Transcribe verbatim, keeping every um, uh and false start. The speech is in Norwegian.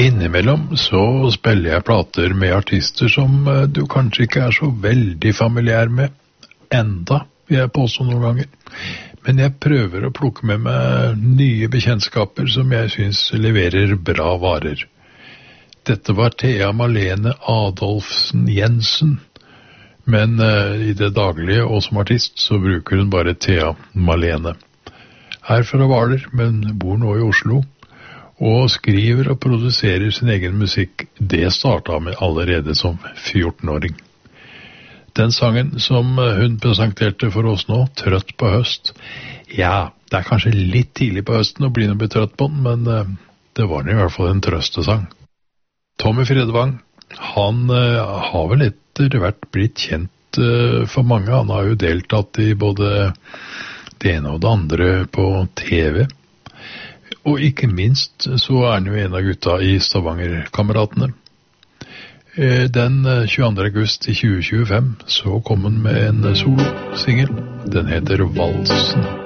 innimellom så spiller jeg plater med artister som eh, du kanskje ikke er så veldig familiær med. Enda, vil jeg påstå noen ganger. Men jeg prøver å plukke med meg nye bekjentskaper som jeg synes leverer bra varer. Dette var Thea Malene Adolfsen Jensen, men uh, i det daglige og som artist så bruker hun bare Thea Malene. Her fra Hvaler, men bor nå i Oslo, og skriver og produserer sin egen musikk. Det startet med allerede som fjortenåring. Den sangen som hun presenterte for oss nå, Trøtt på høst, ja, det er kanskje litt tidlig på høsten å bli noe betrøtt på den, men uh, det var i hvert fall en trøstesang. Tommy Fredevang, han uh, har vel etter hvert blitt kjent uh, for mange. Han har jo deltatt i både det ene og det andre på T V. Og ikke minst så er han jo en av gutta i Stavanger-kameratene. Den tjueandre august i tjue tjuefem så kom han med en solo-singel. Den heter Valsen.